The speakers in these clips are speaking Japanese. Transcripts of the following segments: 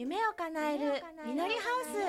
夢を叶えるみのりハウス。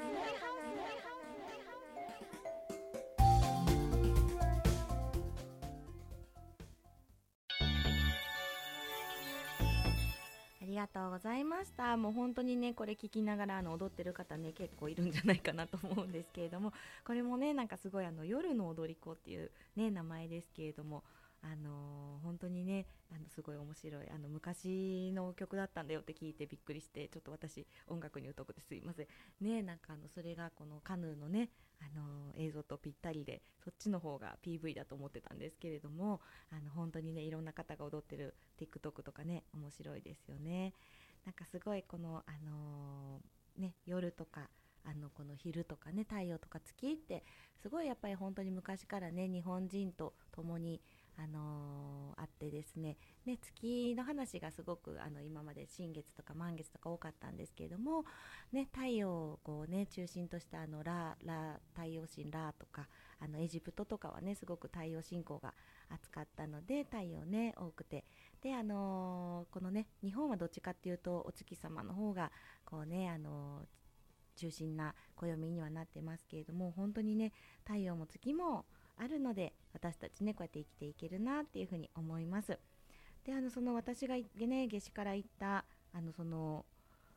ありがとうございました。もう本当にね、これ聞きながら踊ってる方ね結構いるんじゃないかなと思うんですけれども、これもねなんかすごい夜の踊り子っていうね名前ですけれども、本当にねすごい面白い昔の曲だったんだよって聞いてびっくりして、ちょっと私音楽に疎くてすいませんね。なんかそれがこのカヌーのね映像とぴったりで、そっちの方が PV だと思ってたんですけれども、本当にねいろんな方が踊ってる TikTok とかね面白いですよね。なんかすごいこのね夜とかこの昼とかね太陽とか月ってすごいやっぱり本当に昔からね日本人と共にあってですね、月の話がすごく今まで新月とか満月とか多かったんですけれども、太陽をこう、中心とした太陽神ラーとかエジプトとかはねすごく太陽信仰が厚かったので太陽ね多くて、でこのね日本はどっちかっていうとお月様の方がこうね中心な暦にはなってますけれども、本当にね太陽も月もあるので私たちねこうやって生きていけるなっていうふうに思います。でその私がね夏至から行ったその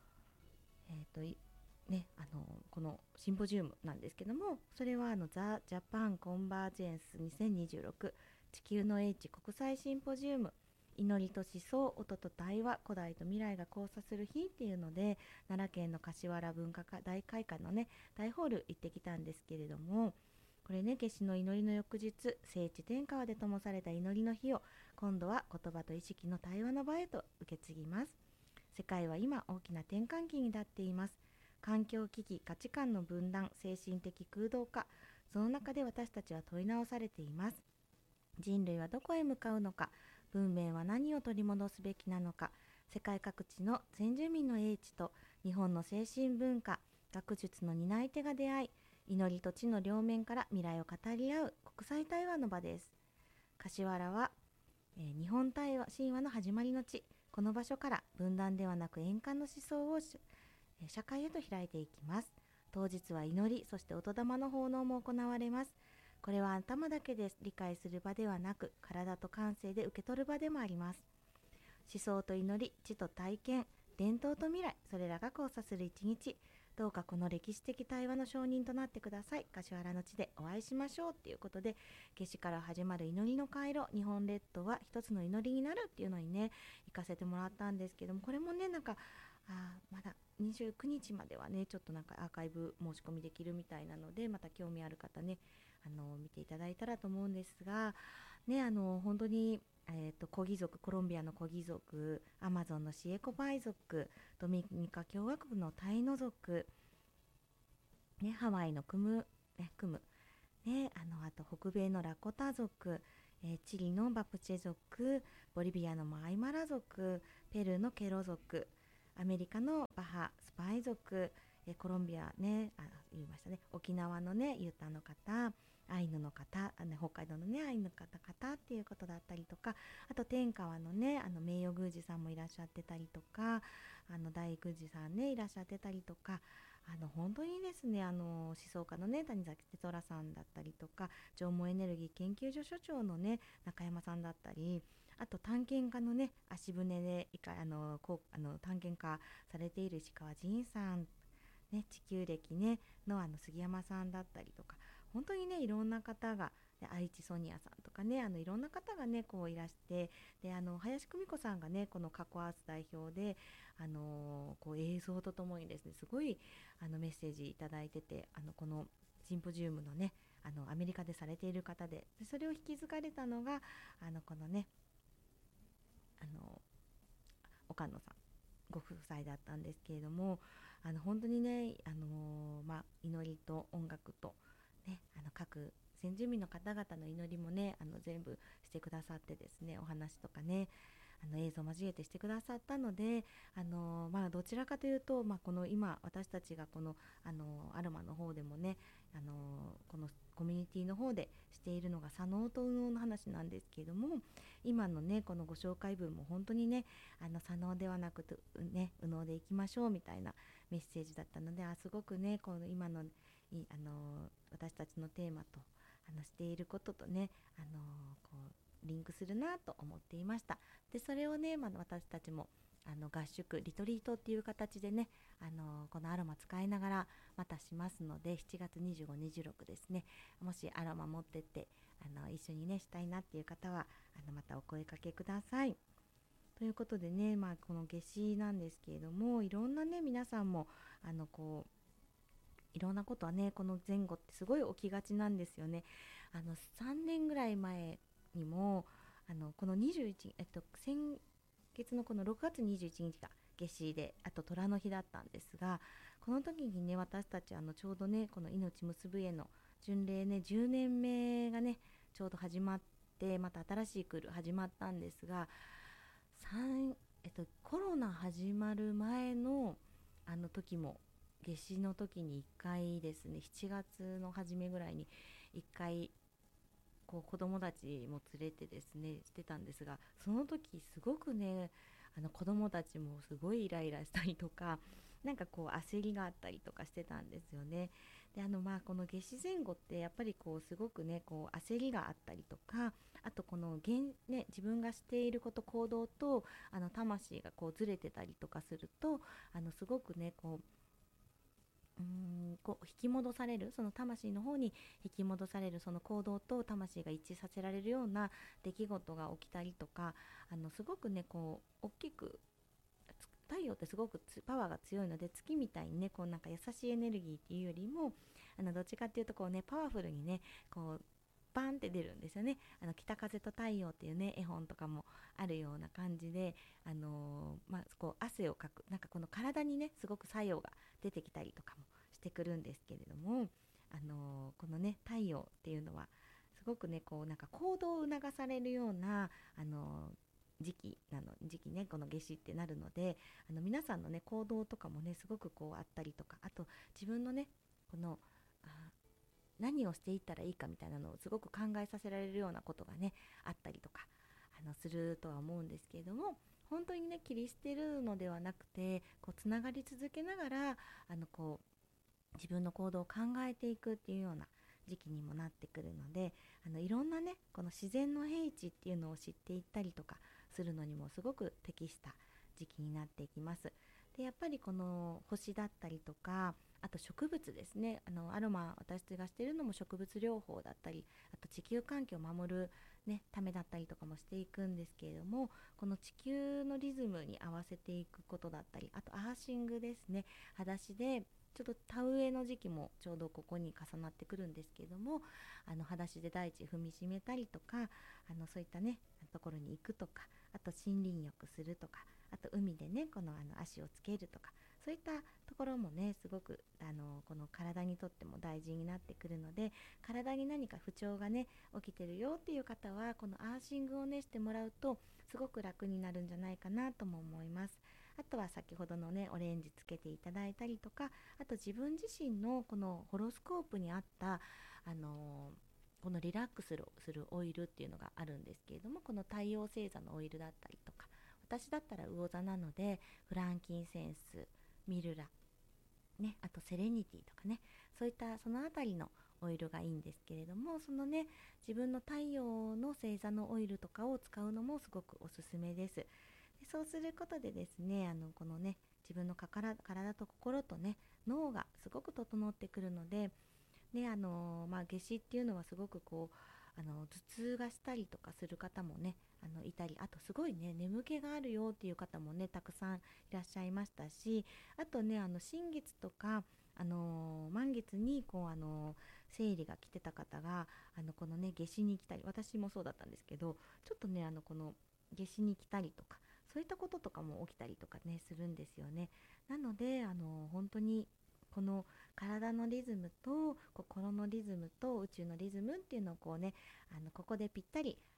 このシンポジウムなんですけども、それはザ・ジャパン・コンバージェンス2026地球の英知国際シンポジウム、祈りと思想、音と対話、古代と未来が交差する日っていうので、奈良県の柏原文化大会館のね大ホール行ってきたんですけれども、これね夏至の祈りの翌日、聖地天川で灯された祈りの日を今度は言葉と意識の対話の場へと受け継ぎます。世界は今大きな転換期に立っています。環境危機、価値観の分断、精神的空洞化、その中で私たちは問い直されています。人類はどこへ向かうのか、文明は何を取り戻すべきなのか、世界各地の先住民の英知と日本の精神文化、学術の担い手が出会い、祈りと知の両面から未来を語り合う国際対話の場です。柏原は、日本対話神話の始まりの地、この場所から分断ではなく円環の思想を社会へと開いていきます。当日は祈り、そして音玉の奉納も行われます。これは頭だけで理解する場ではなく、体と感性で受け取る場でもあります。思想と祈り、知と体験、伝統と未来、それらが交差する一日。どうかこの歴史的対話の証人となってください。柏原の地でお会いしましょうということで、夏至から始まる祈りの回路、日本列島は一つの祈りになるっていうのにね行かせてもらったんですけども、これもねなんかまだ29日まではねちょっとなんかアーカイブ申し込みできるみたいなので、また興味ある方ね見ていただいたらと思うんですがね、本当にコギ族、コロンビアのコギ族、アマゾンのシエコバイ族、ドミニカ共和国のタイノ族、ハワイのクム、あと北米のラコタ族、チリのバプチェ族、ボリビアのマイマラ族、ペルーのケロ族、アメリカのバハスパイ族、コロンビアね言いましたね、沖縄のねユタの方、アイヌの方、北海道のねアイヌの方っていうことだったりとか、あと天川のね名誉宮司さんもいらっしゃってたりとか、大宮司さんねいらっしゃってたりとか、本当にですね思想家のね谷崎哲郎さんだったりとか、縄文エネルギー研究所所長のね中山さんだったり、あと探検家のね足船で探検家されている石川仁さん、地球歴ねの杉山さんだったりとか、本当にねいろんな方が、愛知ソニアさんとかねいろんな方がねこういらして、で林久美子さんがねこの過去アース代表でこう映像とともにですねすごいメッセージいただいてて、このシンポジウムのねアメリカでされている方で、それを引き継がれたのがこのね岡野さんご夫妻だったんですけれども、本当にね祈りと音楽とね各先住民の方々の祈りもね全部してくださってですね、お話とかね映像を交えてしてくださったので、どちらかというと、この今私たちがこの、アロマの方でもね、このコミュニティの方でしているのが左脳と右脳の話なんですけれども、今のねこのご紹介文も本当にね左脳ではなくてね右脳でいきましょうみたいなメッセージだったので、すごくねこの今の私たちのテーマとしていることとねこうリンクするなと思っていました。でそれをね、私たちも合宿リトリートっていう形でねこのアロマ使いながらまたしますので、7月25、26ですね、もしアロマ持ってって一緒にねしたいなっていう方はまたお声かけください。ということでね、この夏至なんですけれども、いろんなね皆さんもいろんなことはねこの前後ってすごい起きがちなんですよね。3年ぐらい前にもこの21、先月のこの6月21日が夏至で、あと寅の日だったんですが、この時にね私たちちょうどねこの命結ぶへの巡礼ね10年目がねちょうど始まって、また新しいクール始まったんですが、コロナ始まる前の時も夏至の時に1回ですね、7月の初めぐらいに1回こう子供たちも連れてですねしてたんですが、その時すごくね子供たちもすごいイライラしたりとか、なんかこう焦りがあったりとかしてたんですよね。でこの夏至前後ってやっぱりこうすごくねこう焦りがあったりとか、あとこの自分がしていること行動と魂がこうずれてたりとかするとすごくねこう引き戻される、その魂の方に引き戻されるその行動と魂が一致させられるような出来事が起きたりとか、すごくねこう大きく、太陽ってすごくパワーが強いので、月みたいにねこうなんか優しいエネルギーっていうよりもどっちかっていうとこうねパワフルにねこうバーンって出るんですよね。北風と太陽っていうね絵本とかもあるような感じで、こう汗をかく、なんかこの体にねすごく作用が出てきたりとかもしてくるんですけれども、このね太陽っていうのはすごくねこうなんか行動を促されるような時期ねこの夏至ってなるので、皆さんのね行動とかもねすごくこうあったりとか、あと自分のねこの何をしていったらいいかみたいなのをすごく考えさせられるようなことがねあったりとかするとは思うんですけれども、本当にね切り捨てるのではなくてこうつながり続けながらこう自分の行動を考えていくっていうような時期にもなってくるので、いろんなねこの自然の平地っていうのを知っていったりとかするのにもすごく適した時期になっていきます。でやっぱりこの星だったりとか、あと植物ですね、アロマ私がしているのも植物療法だったり、あと地球環境を守る、ね、ためだったりとかもしていくんですけれども、この地球のリズムに合わせていくことだったり、あとアーシングですね、裸足でちょっと田植えの時期もちょうどここに重なってくるんですけれども、裸足で大地踏みしめたりとかそういったねところに行くとか、あと森林浴するとか、あと海でねこの足をつけるとか、そういったところもねすごくこの体にとっても大事になってくるので、体に何か不調がね起きてるよっていう方はこのアーシングをねしてもらうとすごく楽になるんじゃないかなとも思います。あとは先ほどのねオレンジつけていただいたりとか、あと自分自身のこのホロスコープに合ったこのリラックスするオイルっていうのがあるんですけれども、この太陽星座のオイルだったりとか、私だったら魚座なのでフランキンセンス、ミルラ、ね、あとセレニティとかね、そういったそのあたりのオイルがいいんですけれども、そのね自分の太陽の星座のオイルとかを使うのもすごくおすすめです。でそうすることでですねこのね自分の体と心とね脳がすごく整ってくるので、ね夏至っていうのはすごくこう頭痛がしたりとかする方もねいたり、あとすごいね眠気があるよっていう方もねたくさんいらっしゃいましたし、あとね新月とか満月にこう生理が来てた方がこのね夏至に来たり、私もそうだったんですけど、ちょっとねこの夏至に来たりとか、そういったこととかも起きたりとかねするんですよね。なので本当にこの体のリズムと心のリズムと宇宙のリズムっていうのをこうねここでぴったり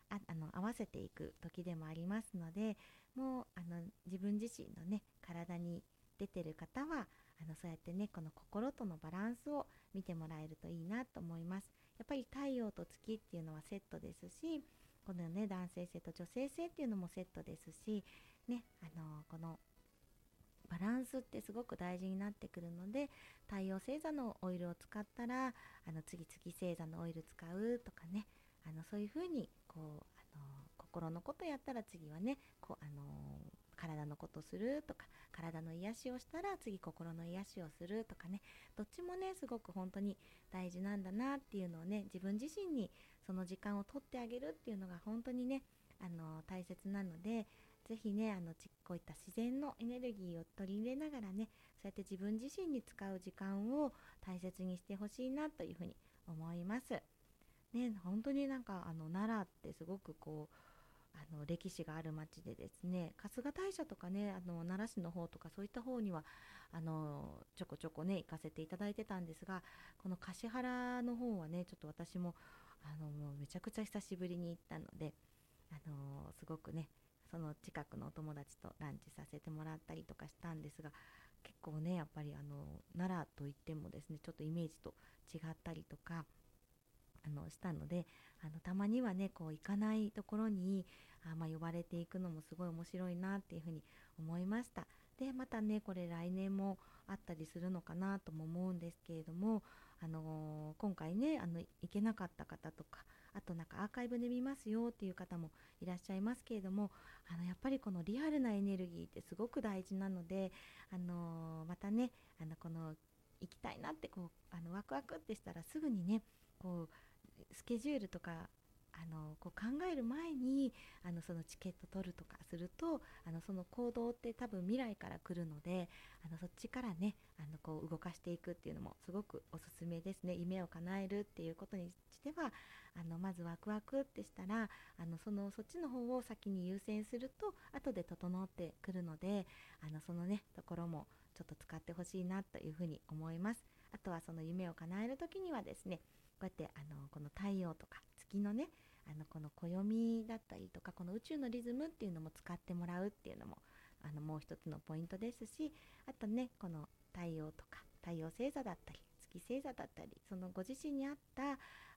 合わせていく時でもありますので、もう自分自身のね体に出てる方はそうやってねこの心とのバランスを見てもらえるといいなと思います。やっぱり太陽と月っていうのはセットですし、このね男性性と女性性っていうのもセットですしね、このバランスってすごく大事になってくるので、太陽星座のオイルを使ったら次月星座のオイル使うとかね、そういう風にこう心のことやったら次はねこう、体のことするとか、体の癒しをしたら次心の癒しをするとかね、どっちもねすごく本当に大事なんだなっていうのをね、自分自身にその時間を取ってあげるっていうのが本当にね大切なので、ぜひねこういった自然のエネルギーを取り入れながらね、そうやって自分自身に使う時間を大切にしてほしいなというふうに思いますね。本当になんか奈良ってすごくこう歴史がある町でですね、春日大社とかね奈良市の方とかそういった方にはちょこちょこね行かせていただいてたんですが、この橿原の方はねちょっと私ももうめちゃくちゃ久しぶりに行ったので、すごくねその近くのお友達とランチさせてもらったりとかしたんですが、結構ねやっぱり奈良といってもですねちょっとイメージと違ったりとかしたので、たまにはねこう行かないところに呼ばれていくのもすごい面白いなっていうふうに思いました。でまたねこれ来年もあったりするのかなとも思うんですけれども、今回ね行けなかった方とか、あとなんかアーカイブで見ますよっていう方もいらっしゃいますけれども、やっぱりこのリアルなエネルギーってすごく大事なので、またねこの行きたいなってこうワクワクってしたらすぐにねこうスケジュールとかこう考える前にそのチケット取るとかするとその行動って多分未来から来るので、そっちからねこう動かしていくっていうのもすごくおすすめですね。夢を叶えるっていうことにしてはまずワクワクってしたらそっちの方を先に優先すると後で整ってくるので、そのねところもちょっと使ってほしいなというふうに思います。あとはその夢を叶える時にはですね、こうやってこの太陽とか月のねこの暦だったりとかこの宇宙のリズムっていうのも使ってもらうっていうのももう一つのポイントですし、あとねこの太陽とか太陽星座だったり月星座だったり、そのご自身に合った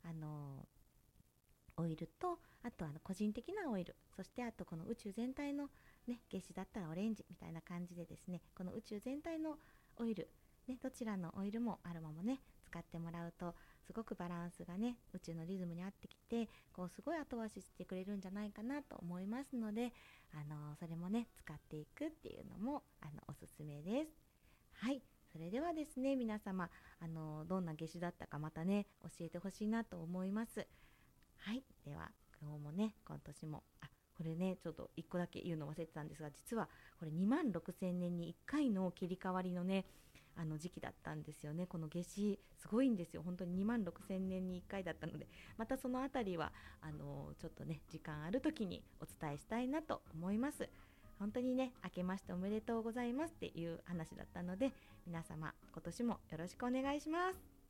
オイルと、あと個人的なオイル、そしてあとこの宇宙全体のね夏至だったらオレンジみたいな感じでですね、この宇宙全体のオイルね、どちらのオイルもアロマもね使ってもらうとすごくバランスがね宇宙のリズムに合ってきて、こうすごい後押ししてくれるんじゃないかなと思いますので、それもね使っていくっていうのもおすすめです。はい、それではですね皆様どんな夏至だったかまたね教えてほしいなと思います。はい、では今日もね今年もこれねちょっと1個だけ言うの忘れてたんですが、実はこれ2万6000年に1回の切り替わりのね時期だったんですよね。この夏至すごいんですよ。本当に2万6000年に1回だったので、またそのあたりはちょっとね時間ある時にお伝えしたいなと思います。本当にね明けましておめでとうございますっていう話だったので、皆様今年もよろしくお願いします。